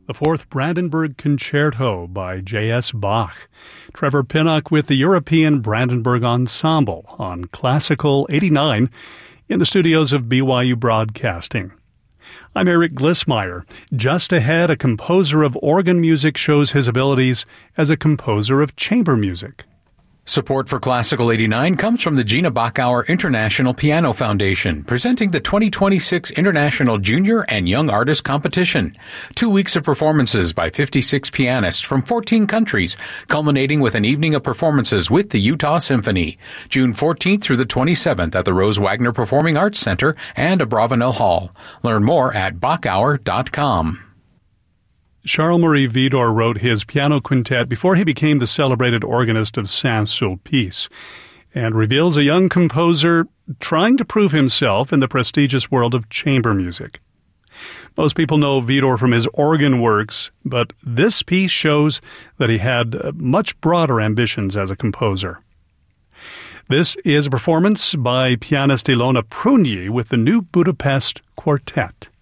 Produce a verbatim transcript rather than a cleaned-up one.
the Fourth Brandenburg Concerto by J S Bach. Trevor Pinnock with the European Brandenburg Ensemble on Classical eighty-nine in the studios of B Y U Broadcasting. I'm Eric Glissmeyer. Just ahead, a composer of organ music shows his abilities as a composer of chamber music. Support for Classical eighty-nine comes from the Gina Bachauer International Piano Foundation, presenting the twenty twenty-six International Junior and Young Artist Competition. Two weeks of performances by fifty-six pianists from fourteen countries, culminating with an evening of performances with the Utah Symphony. June fourteenth through the twenty-seventh at the Rose Wagner Performing Arts Center and Abravanel Hall. Learn more at bachauer dot com. Charles-Marie Widor wrote his piano quintet before he became the celebrated organist of Saint-Sulpice, and reveals a young composer trying to prove himself in the prestigious world of chamber music. Most people know Widor from his organ works, but this piece shows that he had much broader ambitions as a composer. This is a performance by pianist Ilona Prunyi with the New Budapest Quartet.